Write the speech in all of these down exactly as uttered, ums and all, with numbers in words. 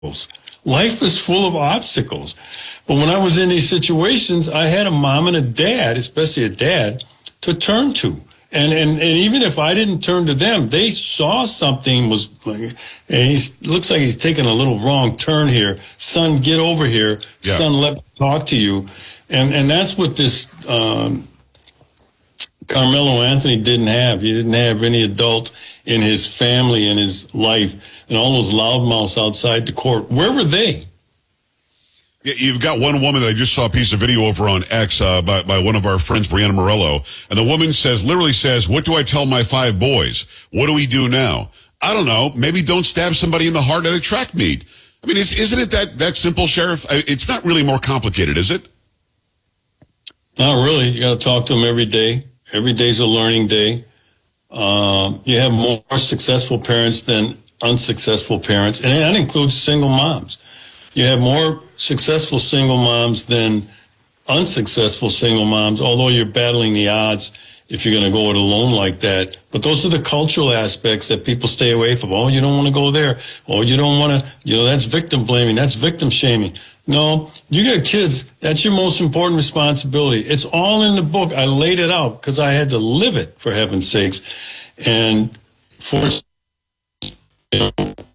Life is full of obstacles. But when I was in these situations, I had a mom and a dad, especially a dad, to turn to. And, and, and even if I didn't turn to them, they saw something was, and he looks like he's taking a little wrong turn here. Son, get over here. Yeah. Son, let me talk to you. And, and that's what this, um, Carmelo Anthony didn't have. He didn't have any adult in his family, in his life, and all those loudmouths outside the court. Where were they? Yeah, you've got one woman that I just saw a piece of video over on X uh, by, by one of our friends, Brianna Morello, and the woman says, literally says, what do I tell my five boys? What do we do now? I don't know. Maybe don't stab somebody in the heart at a track meet. I mean, it's, isn't it that, that simple, Sheriff? It's not really more complicated, is it? Not really. You got to talk to them every day. Every day's a learning day. Um, you have more successful parents than unsuccessful parents, and that includes single moms. You have more successful single moms than unsuccessful single moms, although you're battling the odds if you're going to go it alone like that. But those are the cultural aspects that people stay away from. Oh, you don't want to go there. Oh, you don't want to, you know, that's victim blaming. That's victim shaming. No, you got kids. That's your most important responsibility. It's all in the book. I laid it out because I had to live it, for heaven's sakes. And for, you know,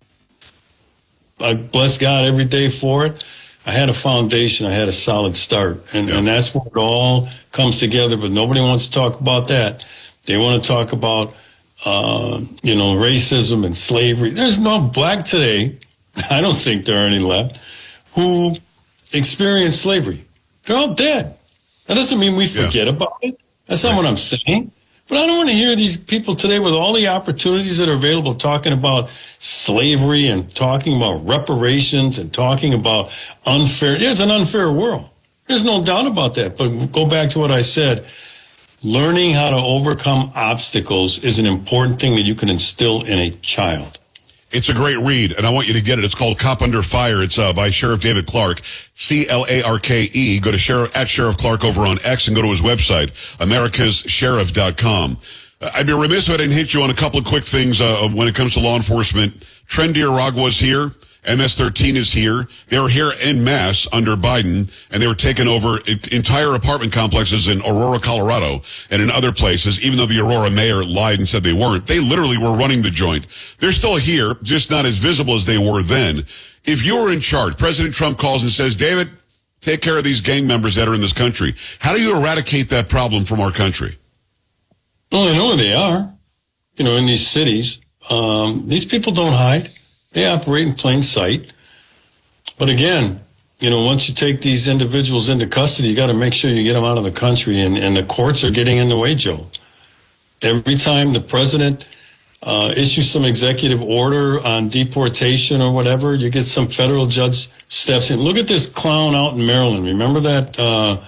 I bless God every day for it. I had a foundation. I had a solid start. And, yeah. and that's where it all comes together. But nobody wants to talk about that. They want to talk about, uh, you know, racism and slavery. There's no black today. I don't think there are any left who experienced slavery. They're all dead. That doesn't mean we forget yeah. about it. That's not right. what I'm saying. But I don't want to hear these people today with all the opportunities that are available talking about slavery and talking about reparations and talking about unfair. There's an unfair world. There's no doubt about that. But go back to what I said. Learning how to overcome obstacles is an important thing that you can instill in a child. It's a great read, and I want you to get it. It's called Cop Under Fire. It's uh, by Sheriff David Clarke, C L A R K E. Go to Sheriff, at Sheriff Clarke over on X and go to his website, americas sheriff dot com. Uh, I'd be remiss if I didn't hit you on a couple of quick things uh, when it comes to law enforcement. Trendy Aragua is here. M S thirteen is here. They were here en masse under Biden, and they were taking over entire apartment complexes in Aurora, Colorado, and in other places, even though the Aurora mayor lied and said they weren't. They literally were running the joint. They're still here, just not as visible as they were then. If you were in charge, President Trump calls and says, David, take care of these gang members that are in this country. How do you eradicate that problem from our country? Well, I know where they are, you know, in these cities. Um, these people don't hide. They operate in plain sight. But again, you know, once you take these individuals into custody, you got to make sure you get them out of the country. And, and the courts are getting in the way, Joe. Every time the president uh, issues some executive order on deportation or whatever, you get some federal judge steps in. Look at this clown out in Maryland. Remember that? Uh,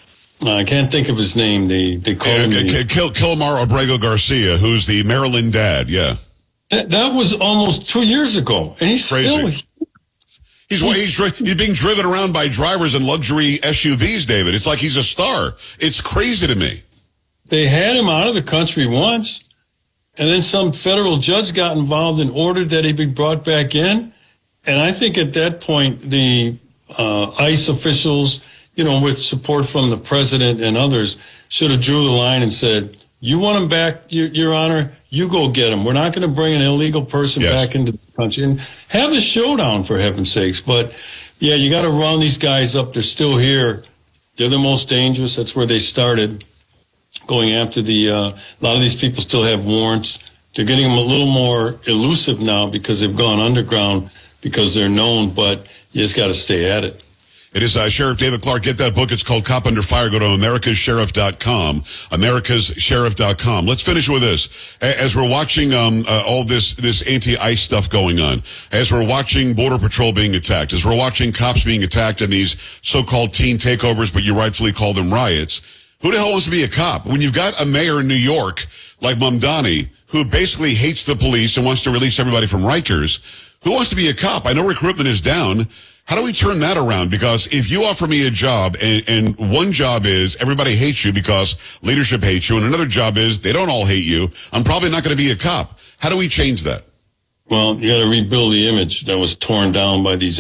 I can't think of his name. They, they call him... Uh, Kil- Kilmar Abrego Garcia, who's the Maryland dad, yeah. That was almost two years ago, and he's Crazy. still... He's, he's, he's being driven around by drivers in luxury S U Vs, David. It's like he's a star. It's crazy to me. They had him out of the country once, and then some federal judge got involved and ordered that he be brought back in. And I think at that point, the uh, ICE officials, you know, with support from the president and others, should have drew the line and said, you want him back, Your, Your Honor? You go get him. We're not going to bring an illegal person yes. back into the country. And have a showdown, for heaven's sakes. But, yeah, you got to round these guys up. They're still here. They're the most dangerous. That's where they started, going after the uh, – a lot of these people still have warrants. They're getting them a little more elusive now because they've gone underground because they're known. But you just got to stay at it. It is uh, Sheriff David Clarke. Get that book. It's called Cop Under Fire. Go to americas sheriff dot com, americas sheriff dot com. Let's finish with this. As we're watching um, uh, all this this anti-ICE stuff going on, as we're watching Border Patrol being attacked, as we're watching cops being attacked in these so-called teen takeovers, but you rightfully call them riots, who the hell wants to be a cop? When you've got a mayor in New York like Mamdani, who basically hates the police and wants to release everybody from Rikers, who wants to be a cop? I know recruitment is down. How do we turn that around? Because if you offer me a job and, and one job is everybody hates you because leadership hates you, and another job is they don't all hate you, I'm probably not going to be a cop. How do we change that? Well, you got to rebuild the image that was torn down by these